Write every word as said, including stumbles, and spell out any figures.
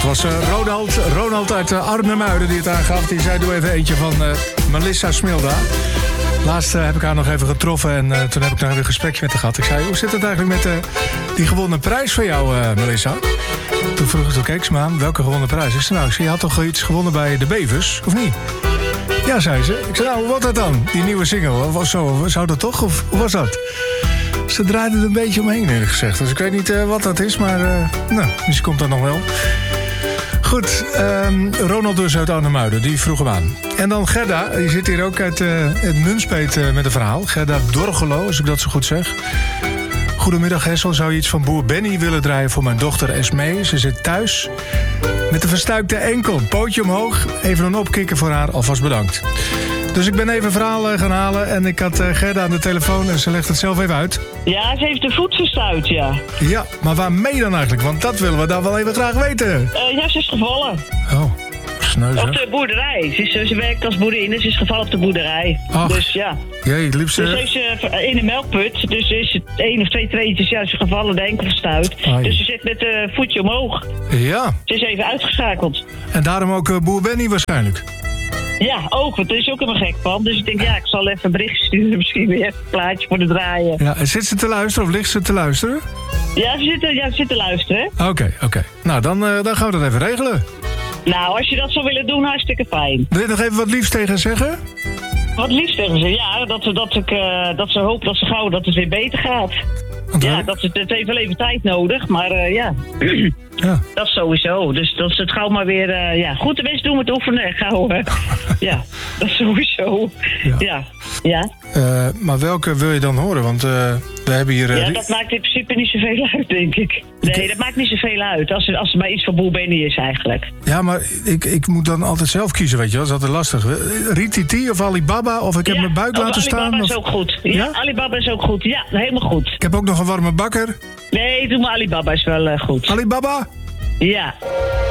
was uh, Ronald, Ronald uit uh, Arnhem-Muiden die het aangaf. Die zei, doe even eentje van uh, Melissa Smilda. Laatst uh, heb ik haar nog even getroffen en uh, toen heb ik nog even een gesprekje met haar gehad. Ik zei, hoe zit het eigenlijk met uh, die gewonnen prijs van jou, uh, Melissa? Toen vroeg ik, toen keek ze me aan, welke gewonnen prijs? Ik zei, nou, ik zei, je had toch iets gewonnen bij de Bevers, of niet? Ja, zei ze. Ik zei, nou, hoe was dat dan? Die nieuwe single, of zo, zou dat toch? Of hoe was dat? Ze draaide er een beetje omheen, eerlijk gezegd. Dus ik weet niet uh, wat dat is, maar uh, nou, misschien komt dat nog wel. Goed, um, Ronald dus uit Arnhem-Muiden, die vroeg hem aan. En dan Gerda, die zit hier ook uit uh, het Nunspeet uh, met een verhaal. Gerda Dorgelo, als ik dat zo goed zeg. Goedemiddag Hessel, zou je iets van boer Benny willen draaien voor mijn dochter Esmee? Ze zit thuis met een verstuikte enkel. Pootje omhoog, even een opkikken voor haar, alvast bedankt. Dus ik ben even een verhaal uh, gaan halen en ik had uh, Gerda aan de telefoon en ze legt het zelf even uit. Ja, ze heeft de voet verstuit, ja. Ja, maar waarmee dan eigenlijk? Want dat willen we dan wel even graag weten. Uh, ja, ze is gevallen. Oh, sneu zeg. Op de boerderij. Ze, is, ze werkt als boerin, dus ze is gevallen op de boerderij. Ach. Dus ja. Jee, liefst. Dus heeft ze in een melkput, dus is het één of twee treetjes, ja, ze is gevallen, de enkel verstuit. Ai. Dus ze zit met het uh, voetje omhoog. Ja. Ze is even uitgeschakeld. En daarom ook uh, boer Benny waarschijnlijk. Ja, ook, want er is ook helemaal gek van. Dus ik denk, ja, ik zal even een bericht sturen. Misschien weer een plaatje voor de draaien. Ja, en zit ze te luisteren of ligt ze te luisteren? Ja, ze zitten, ja, ze zitten luisteren. Oké, okay, oké. Okay. Nou, dan, uh, dan gaan we dat even regelen. Nou, als je dat zou willen doen, hartstikke fijn. Wil je nog even wat liefs tegen zeggen? Wat liefst tegen ze, ja. Dat, dat, ik, uh, dat ze hopen dat ze gauw dat het weer beter gaat. Want ja, wij... dat het, het heeft wel even tijd nodig, maar uh, ja. ja. Dat sowieso. Dus dat ze het gauw maar weer... Uh, ja, goed de best doen met oefenen, gauw. Uh, ja, dat sowieso. Ja. ja. ja. Uh, maar welke wil je dan horen? Want uh, we hebben hier... Uh, ja, dat maakt in principe niet zoveel uit, denk ik. Nee, dat maakt niet zoveel uit. Als, als er maar iets van boer Benny is, eigenlijk. Ja, maar ik, ik moet dan altijd zelf kiezen, weet je wel. Dat is altijd lastig. Rititi of Alibaba, of ik heb ja, mijn buik laten Alibaba staan. Alibaba is of... ook goed. Ja, ja, Alibaba is ook goed. Ja, helemaal goed. Ik heb ook nog een warme bakker. Nee, doe maar Alibaba is wel uh, goed. Alibaba? Ja.